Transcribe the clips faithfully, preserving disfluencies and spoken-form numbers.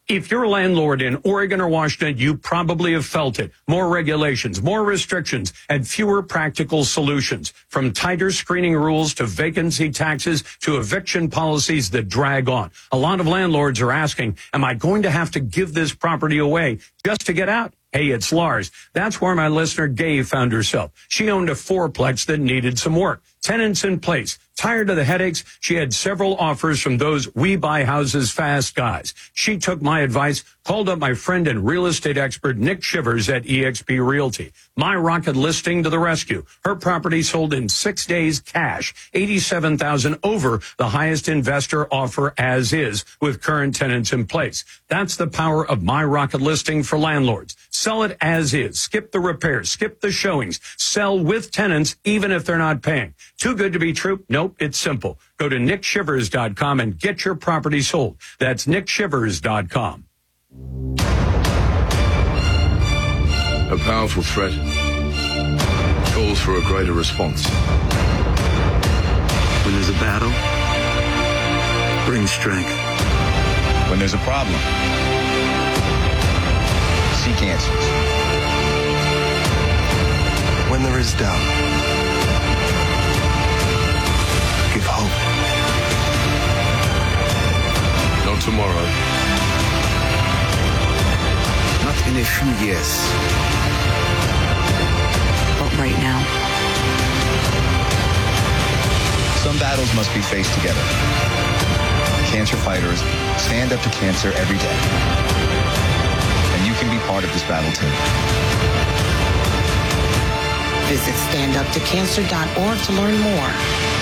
If you're a landlord in Oregon or Washington, you probably have felt it. More regulations, more restrictions, and fewer practical solutions. From tighter screening rules to vacancy taxes to eviction policies that drag on. A lot of landlords are asking, am I going to have to give this property away just to get out? Hey, it's Lars. That's where my listener Gay found herself. She owned a fourplex that needed some work. Tenants in place. Tired of the headaches, she had several offers from those we buy houses fast guys. She took my advice, called up my friend and real estate expert Nick Shivers at E X P Realty. My rocket listing to the rescue. Her property sold in six days cash, eighty-seven thousand dollars over the highest investor offer as is with current tenants in place. That's the power of my rocket listing for landlords. Sell it as is. Skip the repairs. Skip the showings. Sell with tenants even if they're not paying. Too good to be true? Nope, it's simple. Go to nick shivers dot com and get your property sold. That's nick shivers dot com. A powerful threat calls for a greater response. When there's a battle, bring strength. When there's a problem, seek answers. When there is doubt, give hope. Not tomorrow. Not in a few years. But right now. Some battles must be faced together. Cancer fighters stand up to cancer every day. And you can be part of this battle too. Visit stand up to cancer dot org to learn more.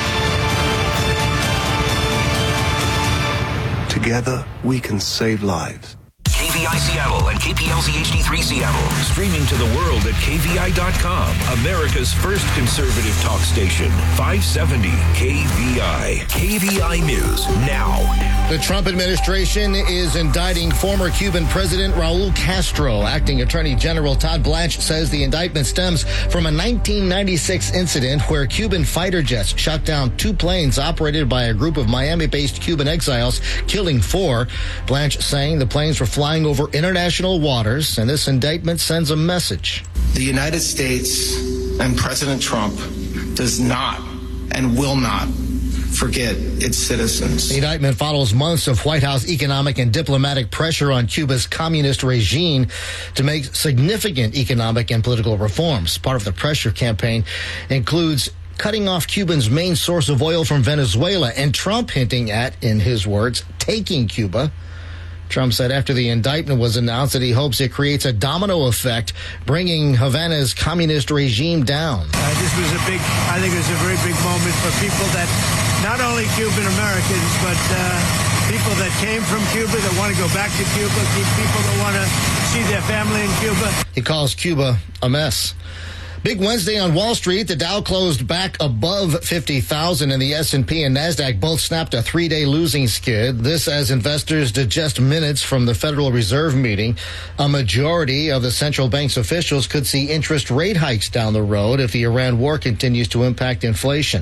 Together, we can save lives. K V I Seattle and K P L Z H D three Seattle. Streaming to the world at K V I dot com. America's first conservative talk station. five seventy K V I. K V I News now. The Trump administration is indicting former Cuban President Raul Castro. Acting Attorney General Todd Blanche says the indictment stems from a nineteen ninety-six incident where Cuban fighter jets shot down two planes operated by a group of Miami-based Cuban exiles, killing four. Blanche saying the planes were flying over international waters, and this indictment sends a message. The United States and President Trump does not and will not forget its citizens. The indictment follows months of White House economic and diplomatic pressure on Cuba's communist regime to make significant economic and political reforms. Part of the pressure campaign includes cutting off Cuba's main source of oil from Venezuela, and Trump hinting at, in his words, taking Cuba. Trump said after the indictment was announced that he hopes it creates a domino effect, bringing Havana's communist regime down. Uh, this was a big, I think it was a very big moment for people that, not only Cuban Americans, but uh, people that came from Cuba, that want to go back to Cuba, people that want to see their family in Cuba. He calls Cuba a mess. Big Wednesday on Wall Street. The Dow closed back above fifty thousand, and the S and P and NASDAQ both snapped a three-day losing skid. This as investors digest minutes from the Federal Reserve meeting. A majority of the central bank's officials could see interest rate hikes down the road if the Iran war continues to impact inflation.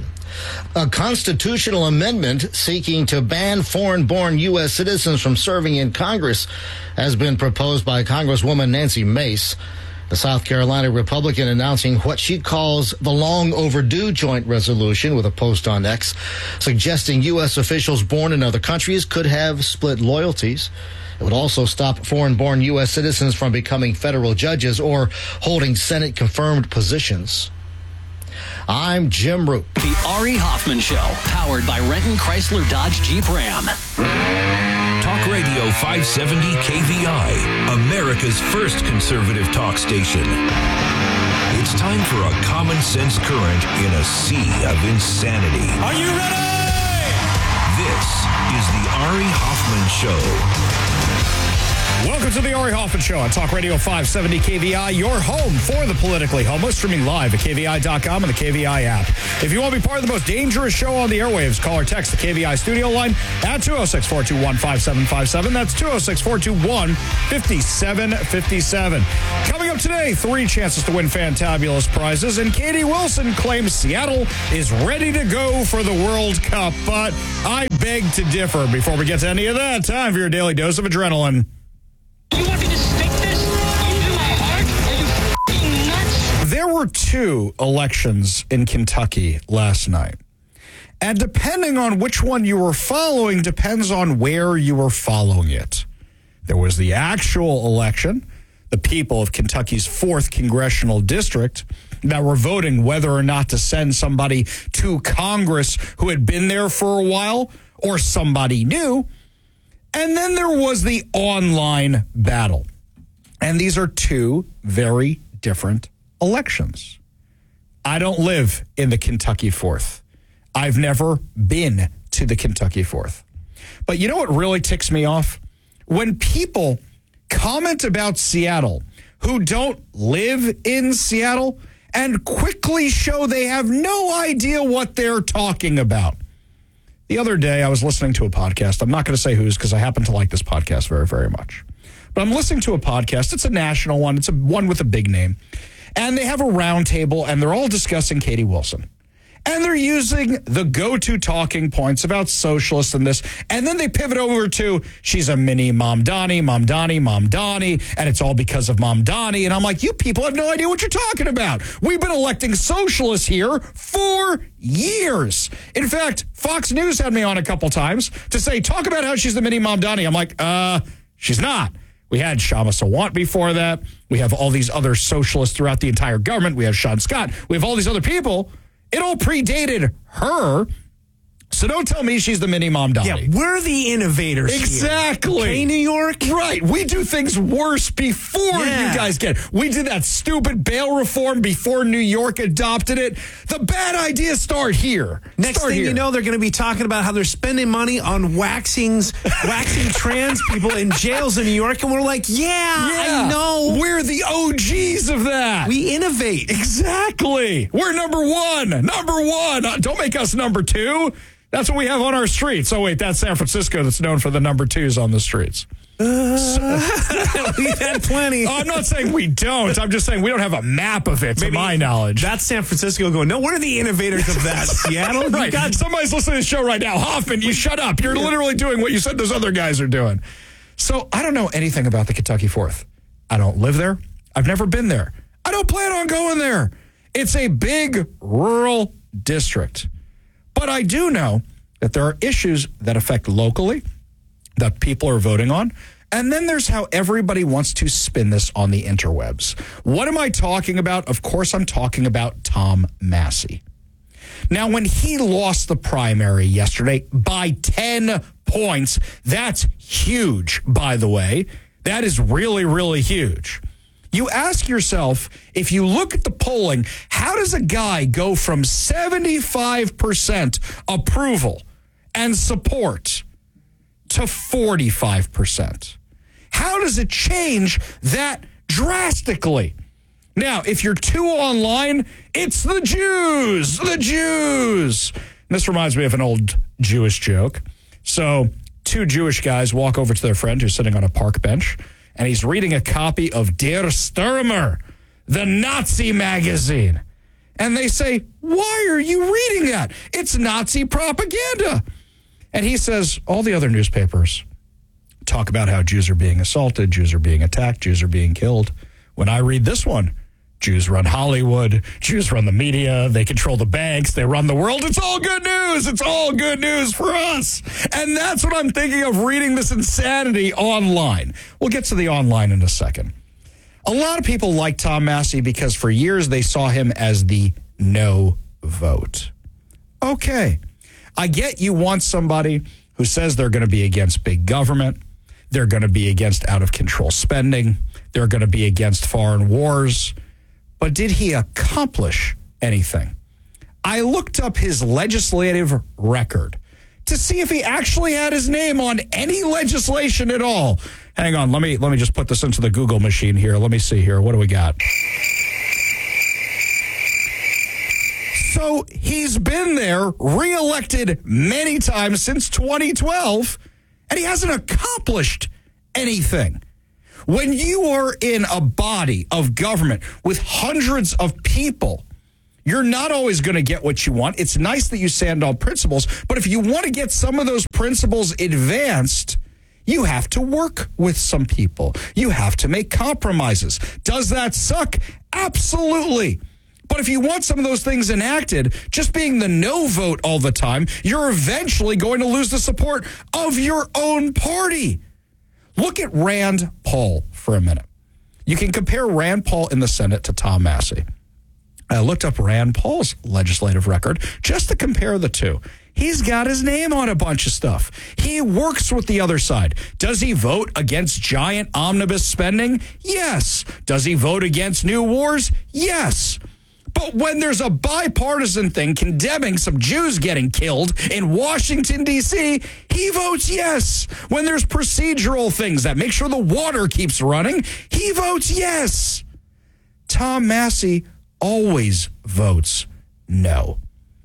A constitutional amendment seeking to ban foreign-born U S citizens from serving in Congress has been proposed by Congresswoman Nancy Mace. The South Carolina Republican announcing what she calls the long overdue joint resolution with a post on X, suggesting U S officials born in other countries could have split loyalties. It would also stop foreign-born U S citizens from becoming federal judges or holding Senate-confirmed positions. I'm Jim Root. The Ari Hoffman Show, powered by Renton Chrysler Dodge Jeep Ram. Talk Radio five seventy K V I, America's first conservative talk station. It's time for a common sense current in a sea of insanity. Are you ready? This is the Ari Hoffman Show. Welcome to the Ari Hoffman Show on Talk Radio five seventy K V I, your home for the politically homeless, streaming live at K V I dot com and the K V I app. If you want to be part of the most dangerous show on the airwaves, call or text the K V I studio line at two oh six, four two one, five seven five seven. That's two oh six, four two one, five seven five seven. Coming up today, three chances to win fantabulous prizes, and Katie Wilson claims Seattle is ready to go for the World Cup, but I beg to differ. Before we get to any of that, time for your daily dose of adrenaline. there were two elections in Kentucky last night. And depending on which one you were following depends on where you were following it. There was the actual election, the people of Kentucky's fourth congressional district that were voting whether or not to send somebody to Congress who had been there for a while or somebody new. And then there was the online battle. And these are two very different elections. I don't live in the Kentucky fourth. I've never been to the Kentucky fourth. But you know what really ticks me off? When people comment about Seattle who don't live in Seattle and quickly show they have no idea what they're talking about. The other day, I was listening to a podcast. I'm not going to say whose because I happen to like this podcast very, very much. But I'm listening to a podcast. It's a national one. It's a one with a big name. And they have a round table, and they're all discussing Katie Wilson. And they're using the go-to talking points about socialists and this. And then they pivot over to, she's a mini Mamdani, Mamdani, Mamdani, and it's all because of Mamdani. And I'm like, you people have no idea what you're talking about. We've been electing socialists here for years. In fact, Fox News had me on a couple times to say, talk about how she's the mini Mamdani. I'm like, uh, she's not. We had Shama Sawant before that. We have all these other socialists throughout the entire government. We have Sean Scott. We have all these other people. It all predated her. So don't tell me she's the mini Mamdani. Yeah, we're the innovators. Exactly. Okay, New York? Right. We do things worse before yeah. you guys get. We did that stupid bail reform before New York adopted it. The bad ideas start here. Next start thing here. you know, they're going to be talking about how they're spending money on waxings, waxing trans people in jails in New York. And we're like, yeah, yeah, I know. We're the O Gs of that. We innovate. Exactly. We're number one. Number one. Uh, don't make us number two. That's what we have on our streets. Oh, wait, that's San Francisco that's known for the number twos on the streets. Uh, so, we've had plenty. I'm not saying we don't. I'm just saying we don't have a map of it, Maybe to my knowledge. That's San Francisco going, no, we're the innovators of that. Seattle? Right. Got- Somebody's listening to the show right now. Hoffman, you shut up. You're literally doing what you said those other guys are doing. So I don't know anything about the Kentucky fourth. I don't live there. I've never been there. I don't plan on going there. It's a big rural district. But I do know that there are issues that affect locally that people are voting on. And then there's how everybody wants to spin this on the interwebs. What am I talking about? Of course, I'm talking about Tom Massie. Now, when he lost the primary yesterday by ten points, that's huge, by the way. That is really, really huge. You ask yourself, if you look at the polling, how does a guy go from seventy-five percent approval and support to forty-five percent? How does it change that drastically? Now, if you're too online, it's the Jews, the Jews. And this reminds me of an old Jewish joke. So two Jewish guys walk over to their friend who's sitting on a park bench, and he's reading a copy of Der Stürmer, the Nazi magazine. And they say, why are you reading that? It's Nazi propaganda. And he says, all the other newspapers talk about how Jews are being assaulted, Jews are being attacked, Jews are being killed. When I read this one, Jews run Hollywood, Jews run the media, they control the banks, they run the world. It's all good news. It's all good news for us. And that's what I'm thinking of reading this insanity online. We'll get to the online in a second. A lot of people like Tom Massie because for years they saw him as the no vote. Okay, I get you want somebody who says they're going to be against big government, they're going to be against out-of-control spending, they're going to be against foreign wars. But did he accomplish anything? I looked up his legislative record to see if he actually had his name on any legislation at all. Hang on, let me let me just put this into the Google machine here. Let me see here. What do we got? So he's been there, reelected many times since twenty twelve, and he hasn't accomplished anything. When you are in a body of government with hundreds of people, you're not always going to get what you want. It's nice that you stand on principles, but if you want to get some of those principles advanced, you have to work with some people. You have to make compromises. Does that suck? Absolutely. But if you want some of those things enacted, just being the no vote all the time, you're eventually going to lose the support of your own party. Look at Rand Paul for a minute. You can compare Rand Paul in the Senate to Tom Massey. I looked up Rand Paul's legislative record just to compare the two. He's got his name on a bunch of stuff. He works with the other side. Does he vote against giant omnibus spending? Yes. Does he vote against new wars? Yes. But when there's a bipartisan thing condemning some Jews getting killed in Washington, D C, he votes yes. When there's procedural things that make sure the water keeps running, he votes yes. Tom Massey always votes no.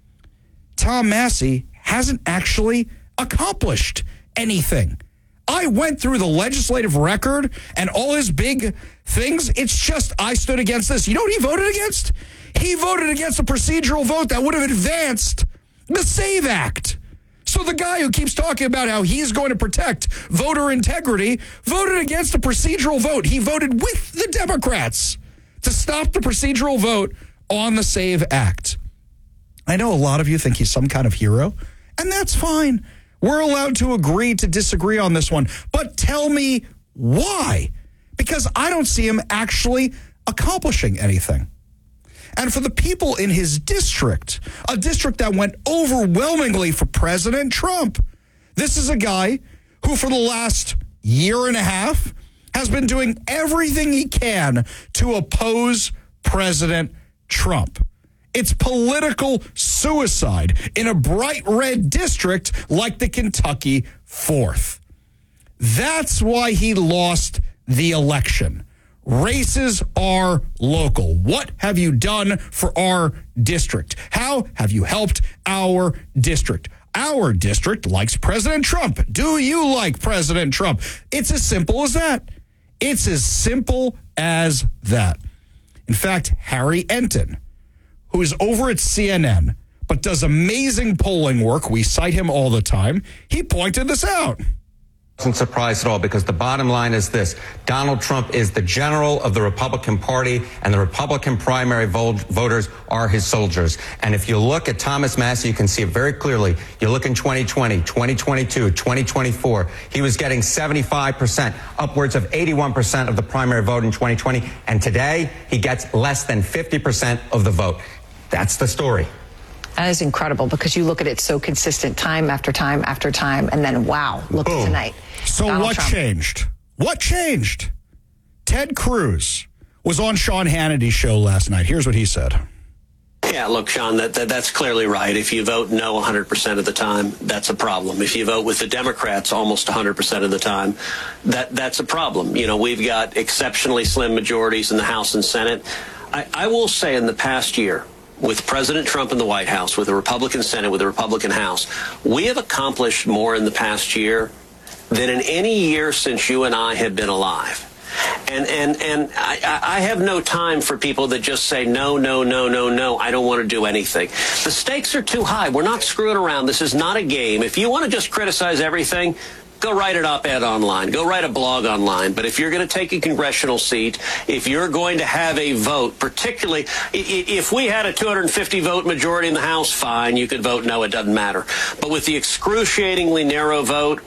Tom Massey hasn't actually accomplished anything. I went through the legislative record and all his big things. It's just I stood against this. You know what he voted against? He voted against a procedural vote that would have advanced the SAVE Act. So the guy who keeps talking about how he's going to protect voter integrity voted against a procedural vote. He voted with the Democrats to stop the procedural vote on the SAVE Act. I know a lot of you think he's some kind of hero, and that's fine. We're allowed to agree to disagree on this one, but tell me why. Because I don't see him actually accomplishing anything. And for the people in his district, a district that went overwhelmingly for President Trump, this is a guy who for the last year and a half has been doing everything he can to oppose President Trump. It's political suicide in a bright red district like the Kentucky fourth. That's why he lost the election. Races are local. What have you done for our district? How have you helped our district? Our district likes President Trump. Do you like President Trump? It's as simple as that. It's as simple as that. In fact, Harry Enton, who is over at C N N, but does amazing polling work, we cite him all the time, he pointed this out. Wasn't surprised at all, because the bottom line is this: Donald Trump is the general of the Republican Party, and the Republican primary vo- voters are his soldiers. And if you look at Thomas Massey, you can see it very clearly. You look in twenty twenty, twenty twenty-two, twenty twenty-four, he was getting seventy-five percent, upwards of eighty-one percent of the primary vote in twenty twenty. And today, he gets less than fifty percent of the vote. That's the story. That is incredible, because you look at it so consistent time after time after time, and then, wow, look at tonight. So Donald what Trump. changed? What changed? Ted Cruz was on Sean Hannity's show last night. Here's what he said. Yeah, look, Sean, that, that that's clearly right. If you vote no one hundred percent of the time, that's a problem. If you vote with the Democrats almost one hundred percent of the time, that that's a problem. You know, we've got exceptionally slim majorities in the House and Senate. I, I will say in the past year, with President Trump in the White House, with a Republican Senate, with a Republican House, we have accomplished more in the past year than in any year since you and I have been alive. And and and I, I have no time for people that just say, no, no, no, no, no, I don't want to do anything. The stakes are too high. We're not screwing around. This is not a game. If you want to just criticize everything, go write an op-ed online. Go write a blog online. But if you're going to take a congressional seat, if you're going to have a vote, particularly if we had a two hundred fifty vote majority in the House, fine, you could vote no, it doesn't matter. But with the excruciatingly narrow vote,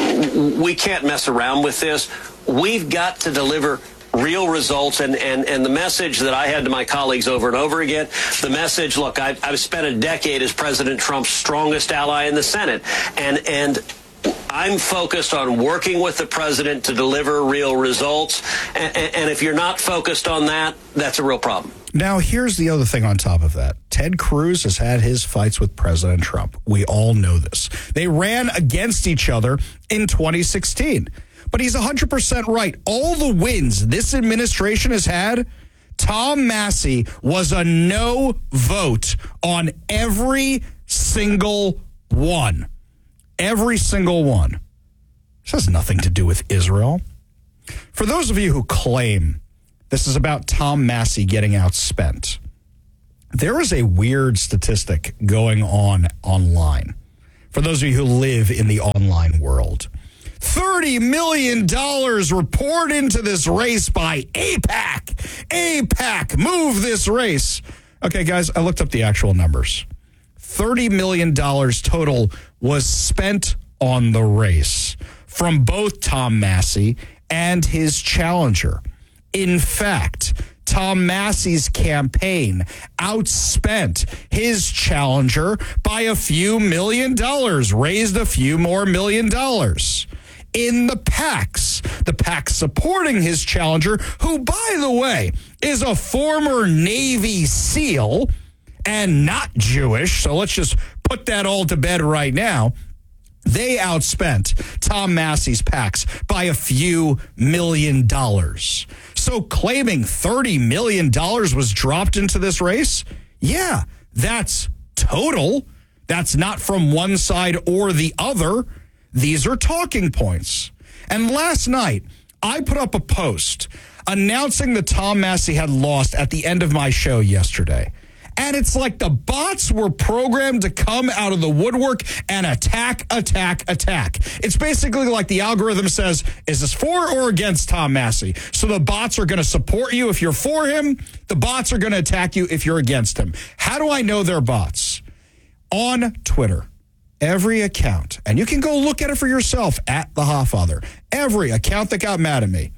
we can't mess around with this. We've got to deliver real results, and, and, and the message that I had to my colleagues over and over again, the message, look, I've, I've spent a decade as President Trump's strongest ally in the Senate, and and I'm focused on working with the president to deliver real results. And, and if you're not focused on that, that's a real problem. Now, here's the other thing on top of that. Ted Cruz has had his fights with President Trump. We all know this. They ran against each other in twenty sixteen. But he's one hundred percent right. All the wins this administration has had, Tom Massey was a no vote on every single one. Every single one. This has nothing to do with Israel. For those of you who claim this is about Tom Massey getting outspent, there is a weird statistic going on online. For those of you who live in the online world, thirty million dollars were poured into this race by AIPAC. AIPAC, move this race. Okay, guys, I looked up the actual numbers. thirty million dollars total was spent on the race from both Tom Massie and his challenger. In fact, Tom Massie's campaign outspent his challenger by a few million dollars, raised a few more million dollars. In the PACs, the PAC supporting his challenger, who, by the way, is a former Navy SEAL and not Jewish, so let's just put that all to bed right now. They outspent Tom Massie's PACs by a few million dollars. So claiming thirty million dollars was dropped into this race? Yeah, that's total. That's not from one side or the other. These are talking points. And last night, I put up a post announcing that Tom Massie had lost at the end of my show yesterday. And it's like the bots were programmed to come out of the woodwork and attack, attack, attack. It's basically like the algorithm says, is this for or against Tom Massie? So the bots are going to support you if you're for him. The bots are going to attack you if you're against him. How do I know they're bots? On Twitter, every account, and you can go look at it for yourself at The Hoffather, every account that got mad at me,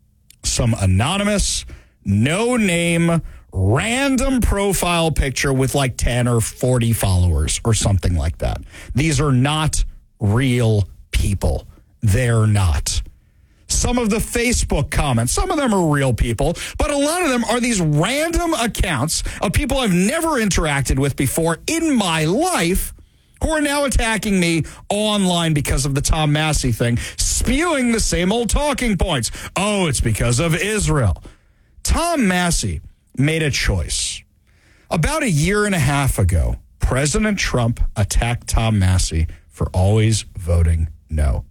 some anonymous, no name, random profile picture with like ten or forty followers or something like that. These are not real people. They're not. Some of the Facebook comments, some of them are real people, but a lot of them are these random accounts of people I've never interacted with before in my life who are now attacking me online because of the Tom Massie thing, spewing the same old talking points. Oh, it's because of Israel. Tom Massie made a choice. About a year and a half ago, President Trump attacked Tom Massie for always voting no.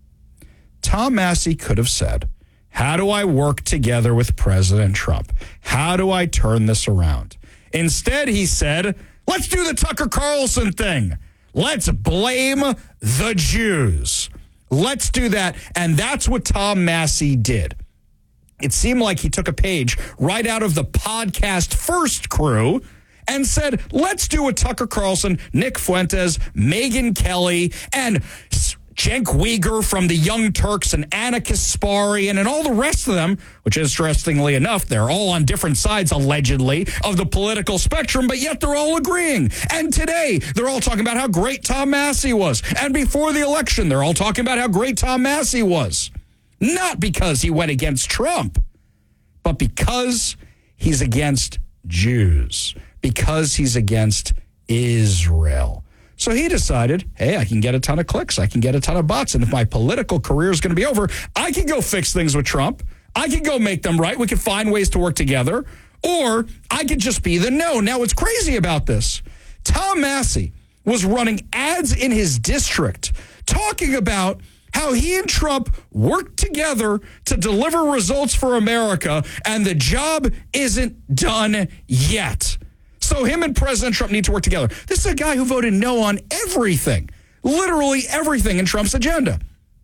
Tom Massie could have said, how do I work together with President Trump? How do I turn this around? Instead, he said, let's do the Tucker Carlson thing. Let's blame the Jews. Let's do that. And that's what Tom Massie did. It seemed like he took a page right out of the Podcast First crew and said, let's do a Tucker Carlson, Nick Fuentes, Megyn Kelly, and Cenk Uygur from the Young Turks and Anna Kasparian and all the rest of them, which interestingly enough, they're all on different sides, allegedly, of the political spectrum, but yet they're all agreeing. And today, they're all talking about how great Tom Massie was. And before the election, they're all talking about how great Tom Massie was. Not because he went against Trump, but because he's against Jews, because he's against Israel. So he decided, hey, I can get a ton of clicks. I can get a ton of bots. And if my political career is going to be over, I can go fix things with Trump. I can go make them right. We can find ways to work together. Or I could just be the no. Now, what's crazy about this? Tom Massie was running ads in his district talking about how he and Trump worked together to deliver results for America, and the job isn't done yet. So him and President Trump need to work together. This is a guy who voted no on everything, literally everything in Trump's agenda.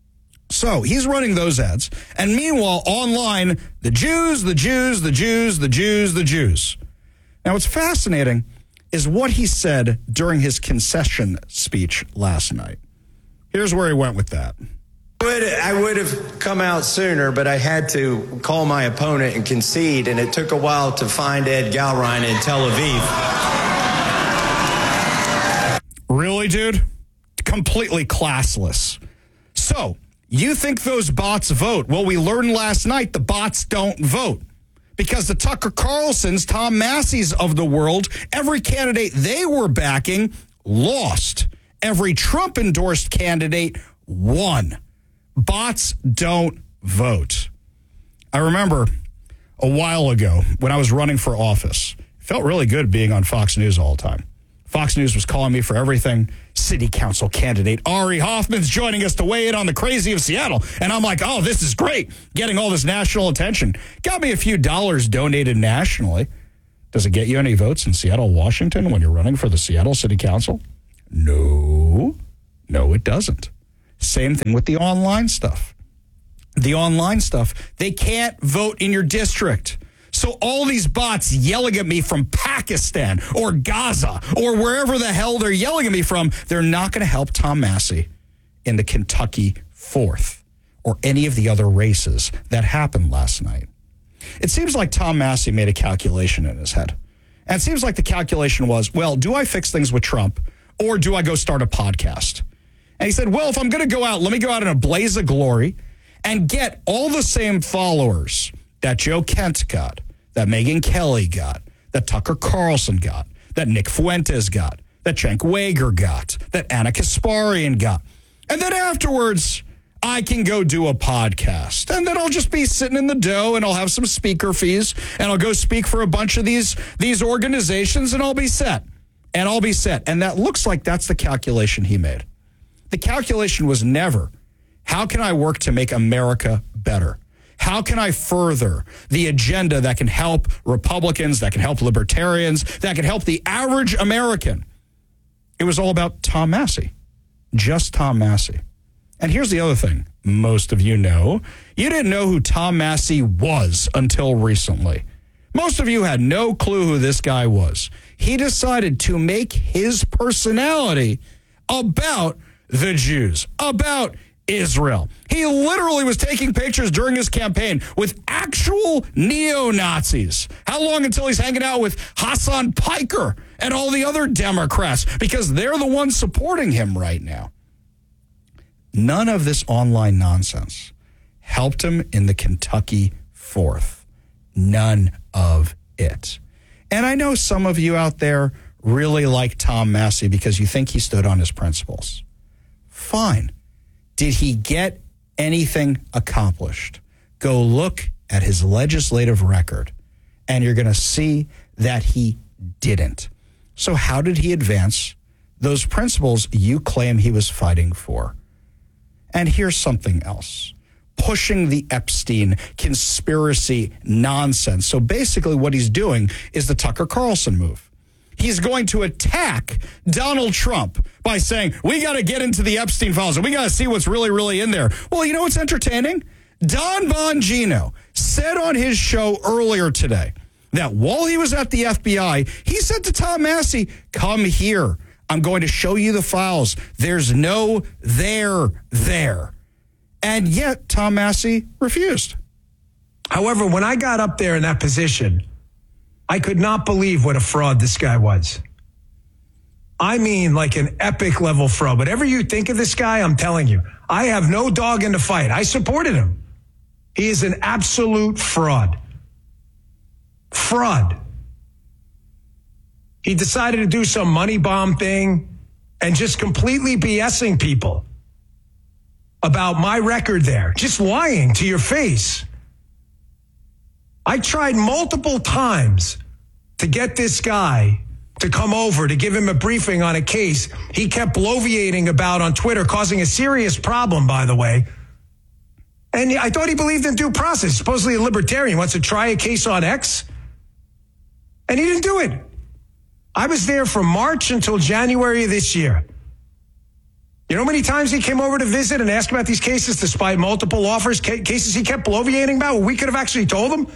So he's running those ads. And meanwhile, online, the Jews, the Jews, the Jews, the Jews, the Jews. Now, what's fascinating is what he said during his concession speech last night. Here's where he went with that. I would have come out sooner, but I had to call my opponent and concede, and it took a while to find Ed Galrein in Tel Aviv. Really, dude? Completely classless. So, you think those bots vote? Well, we learned last night the bots don't vote. Because the Tucker Carlsons, Tom Massie's of the world, every candidate they were backing lost. Every Trump-endorsed candidate won. Bots don't vote. I remember a while ago when I was running for office, it felt really good being on Fox News all the time. Fox News was calling me for everything. City council candidate Ari Hoffman's joining us to weigh in on the crazy of Seattle. And I'm like, oh, this is great. Getting all this national attention. Got me a few dollars donated nationally. Does it get you any votes in Seattle, Washington when you're running for the Seattle City Council? No. No, it doesn't. Same thing with the online stuff. The online stuff, they can't vote in your district. So all these bots yelling at me from Pakistan or Gaza or wherever the hell they're yelling at me from, they're not going to help Tom Massey in the Kentucky fourth or any of the other races that happened last night. It seems like Tom Massey made a calculation in his head. And it seems like the calculation was, well, do I fix things with Trump or do I go start a podcast? And he said, well, if I'm going to go out, let me go out in a blaze of glory and get all the same followers that Joe Kent got, that Megyn Kelly got, that Tucker Carlson got, that Nick Fuentes got, that Cenk Wager got, that Anna Kasparian got. And then afterwards, I can go do a podcast. And then I'll just be sitting in the dough and I'll have some speaker fees and I'll go speak for a bunch of these, these organizations and I'll be set. And I'll be set. And that looks like that's the calculation he made. The calculation was never, how can I work to make America better? How can I further the agenda that can help Republicans, that can help libertarians, that can help the average American? It was all about Tom Massey. Just Tom Massey. And here's the other thing most of you know. You didn't know who Tom Massey was until recently. Most of you had no clue who this guy was. He decided to make his personality about the Jews, about Israel. He literally was taking pictures during his campaign with actual neo-Nazis. How long until he's hanging out with Hassan Piker and all the other Democrats? Because they're the ones supporting him right now. None of this online nonsense helped him in the Kentucky fourth. None of it. And I know some of you out there really like Tom Massey because you think he stood on his principles. Fine. Did he get anything accomplished? Go look at his legislative record, and you're going to see that he didn't. So how did he advance those principles you claim he was fighting for? And here's something else. Pushing the Epstein conspiracy nonsense. So basically what he's doing is the Tucker Carlson move. He's going to attack Donald Trump by saying, we got to get into the Epstein files and we got to see what's really, really in there. Well, you know what's entertaining? Don Bongino said on his show earlier today that while he was at the F B I, he said to Tom Massey, come here. I'm going to show you the files. There's no there there. And yet Tom Massey refused. However, when I got up there in that position, I could not believe what a fraud this guy was. I mean, like an epic level fraud. Whatever you think of this guy, I'm telling you, I have no dog in the fight. I supported him. He is an absolute fraud. Fraud. He decided to do some money bomb thing and just completely BSing people about my record there. Just lying to your face. I tried multiple times to get this guy to come over to give him a briefing on a case he kept bloviating about on Twitter, causing a serious problem, by the way. And I thought he believed in due process. Supposedly a libertarian wants to try a case on X. And he didn't do it. I was there from March until January of this year. You know how many times he came over to visit and ask about these cases despite multiple offers, ca- cases he kept bloviating about? Well, we could have actually told him.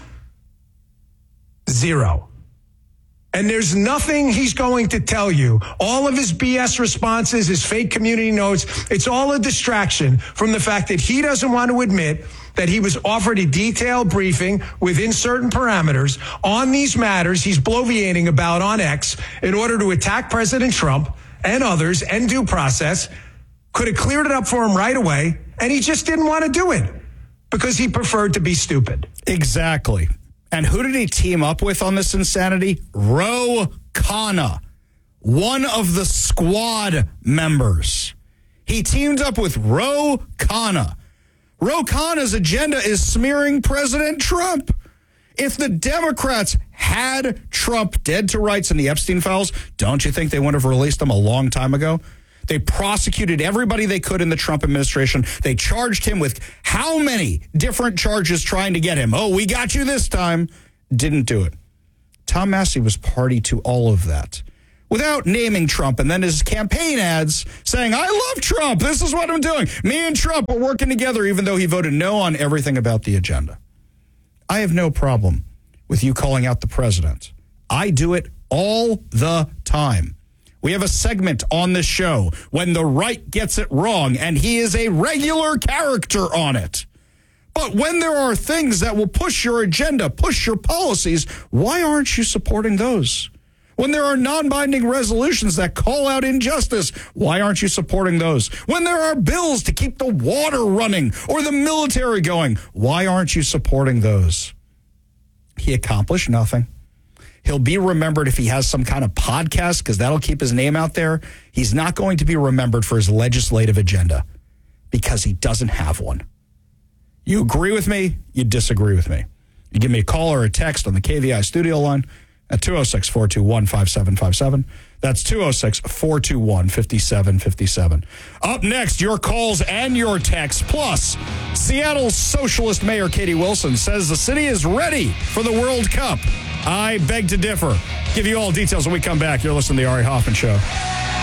Zero. And there's nothing he's going to tell you. All of his B S responses, his fake community notes, it's all a distraction from the fact that he doesn't want to admit that he was offered a detailed briefing within certain parameters on these matters he's bloviating about on X in order to attack President Trump and others and due process. Could have cleared it up for him right away, and he just didn't want to do it because he preferred to be stupid. Exactly. And who did he team up with on this insanity? Ro Khanna, one of the squad members. He teamed up with Ro Khanna. Ro Khanna's agenda is smearing President Trump. If the Democrats had Trump dead to rights in the Epstein files, don't you think they would have released him a long time ago? They prosecuted everybody they could in the Trump administration. They charged him with how many different charges trying to get him? Oh, we got you this time. Didn't do it. Tom Massey was party to all of that without naming Trump. And then his campaign ads saying, I love Trump. This is what I'm doing. Me and Trump are working together, even though he voted no on everything about the agenda. I have no problem with you calling out the president. I do it all the time. We have a segment on this show when the right gets it wrong, and he is a regular character on it. But when there are things that will push your agenda, push your policies, why aren't you supporting those? When there are non-binding resolutions that call out injustice, why aren't you supporting those? When there are bills to keep the water running or the military going, why aren't you supporting those? He accomplished nothing. He'll be remembered if he has some kind of podcast, because that'll keep his name out there. He's not going to be remembered for his legislative agenda because he doesn't have one. You agree with me, you disagree with me. You give me a call or a text on the K V I studio line at two oh six, four two one, five seven five seven. That's two oh six, four two one, five seven five seven. Up next, your calls and your texts. Plus, Seattle's socialist mayor, Katie Wilson, says the city is ready for the World Cup. I beg to differ. Give you all details when we come back. You're listening to The Ari Hoffman Show.